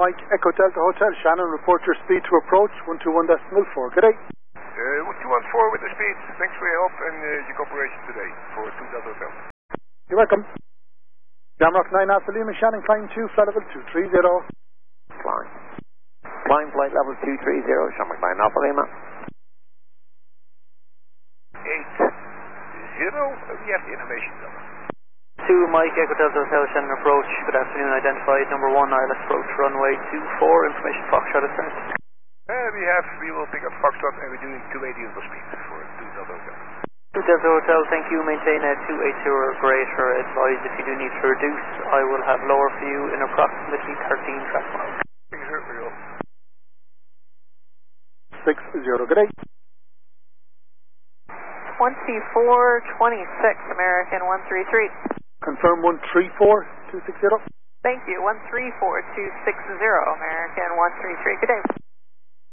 Mike, Echo Delta Hotel, Shannon, report your speed to approach, 121.4. Good day. 1214 with the speed. Thanks for your help and your cooperation today for 2 Hotel. You're welcome. Jamrock 9 Alpha Lima, Shannon, climb 2, flight level 230. Climb flight level 230, Shamrock 9 Alpha Lima. 80, we have the information number. 2 Mike, Echo Delta Hotel, Shannon approach. Good afternoon, identified number 1, Ireland approach, runway 24, information Foxtrot at start. We will pick up Foxtrot and we're doing 280 on the speed for 2 Hotel. 2 Delta Hotel, thank you, maintain at 280 or greater. Advise if you do need to reduce, I will have lower for you in approximately 13 track miles. Thank you, sir, for your 60, good day. 2426, American 133. Confirm 134260. Thank you, 134260, American 133. Good day.